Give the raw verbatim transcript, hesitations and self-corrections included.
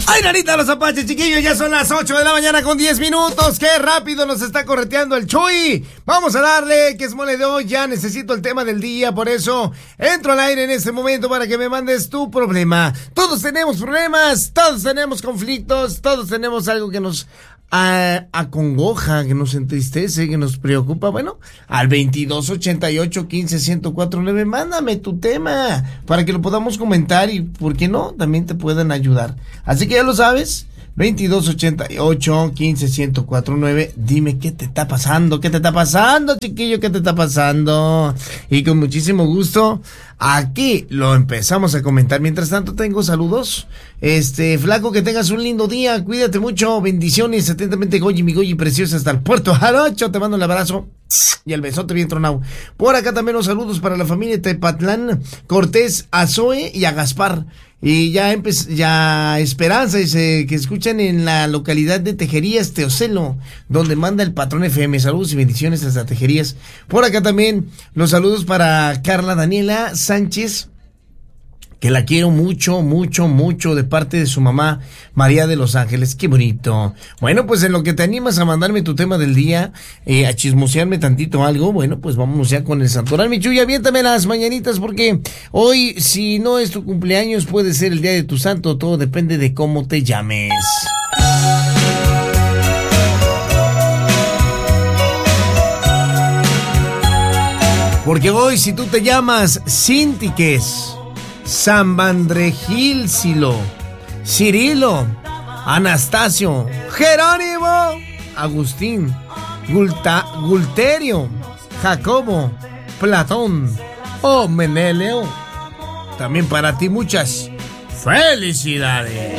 Ay, Narita, los apaches, chiquillos, ya son las ocho de la mañana con diez minutos. ¡Qué rápido nos está correteando el Chuy! Vamos a darle, que es mole de hoy. Ya necesito el tema del día, por eso entro al aire en este momento para que me mandes tu problema. Todos tenemos problemas, todos tenemos conflictos, todos tenemos algo que nos a, acongoja, que nos entristece, que nos preocupa. Bueno, al veintidós ochenta y ocho quince ciento cuatro nueve, mándame tu tema para que lo podamos comentar y, ¿por qué no?, también te puedan ayudar. Así que ya lo sabes, veintidós ochenta y ocho quince ciento cuatro nueve, dime qué te está pasando, qué te está pasando, chiquillo, qué te está pasando. Y con muchísimo gusto, aquí lo empezamos a comentar. Mientras tanto, tengo saludos. Este, flaco, que tengas un lindo día, cuídate mucho, bendiciones, atentamente, Goyi, mi Goyi preciosa, hasta el Puerto Jarocho, te mando el abrazo y el besote bien tronado. Por acá también los saludos para la familia Tepatlán, Cortés, a Zoe y a Gaspar. Y ya empe- ya Esperanza dice que escuchan en la localidad de Tejerías, Teocelo, donde manda el patrón F M. Saludos y bendiciones hasta Tejerías. Por acá también los saludos para Carla Daniela Sánchez, que la quiero mucho, mucho, mucho, de parte de su mamá, María de los Ángeles. Qué bonito. Bueno, pues en lo que te animas a mandarme tu tema del día, eh, a chismosearme tantito algo, bueno, pues vamos ya con el santoral. Mi Chuy, aviéntame las mañanitas, porque hoy, si no es tu cumpleaños, puede ser el día de tu santo. Todo depende de cómo te llames. Porque hoy, si tú te llamas Cintiques, Sambandregílcilo, Cirilo, Anastasio, Jerónimo, Agustín, Gulta, Gulterio, Jacobo, Platón o Meneleo, también para ti muchas felicidades.